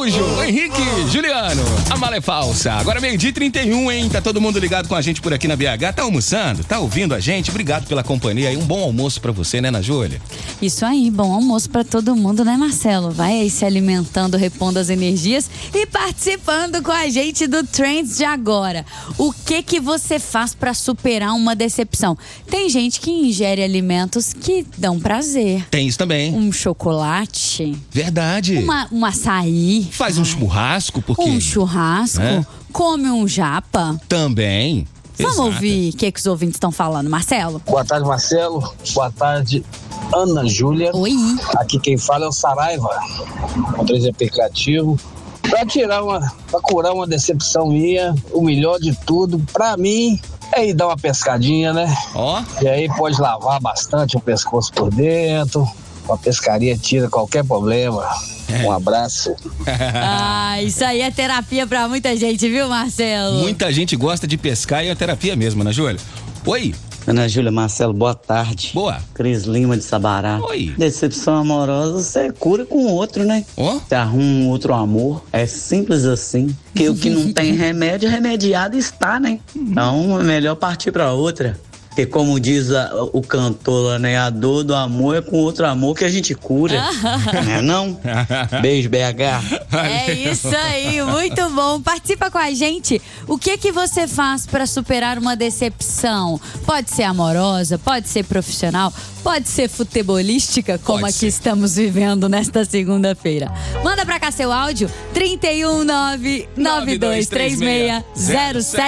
Araújo, o Henrique, Juliano, a mala é falsa. Agora 12h31, hein? Tá todo mundo ligado com a gente por aqui na BH. Tá almoçando? Tá ouvindo a gente? Obrigado pela companhia aí. Um bom almoço pra você, né, Ana Júlia? Isso aí, bom almoço pra todo mundo, né, Marcelo? Vai aí se alimentando, repondo as energias e participando com a gente do Trends de agora. O que você faz pra superar uma decepção? Tem gente que ingere alimentos que dão prazer. Tem isso também. Um chocolate. Verdade. Um açaí. Faz um churrasco, porque... Um churrasco. Come um japa. Também. Vamos Exato. ouvir o que os ouvintes estão falando, Marcelo? Boa tarde, Marcelo. Boa tarde, Ana Júlia. Oi. Aqui quem fala é o Saraiva, com 3 aplicativo. Pra curar uma decepção minha, o melhor de tudo, pra mim, é ir dar uma pescadinha, né? Ó. E aí pode lavar bastante o pescoço por dentro. Uma pescaria tira qualquer problema. Um abraço. Isso aí é terapia pra muita gente, viu, Marcelo? Muita gente gosta de pescar e é terapia mesmo, Ana Júlia. Oi. Ana Júlia, Marcelo, boa tarde. Boa. Cris Lima de Sabará. Oi. Decepção amorosa, você cura com outro, né? Ó. Você arruma um outro amor. É simples assim. Porque o que não tem remédio, remediado está, né? Então é melhor partir pra outra. Porque como diz o cantor lá, né? A dor do amor é com outro amor que a gente cura. Não é não? Beijo, BH. É isso aí, muito bom. Participa com a gente. O que você faz para superar uma decepção? Pode ser amorosa, pode ser profissional, pode ser futebolística, como Pode aqui ser. estamos vivendo nesta segunda-feira. Manda pra cá seu áudio, 319923607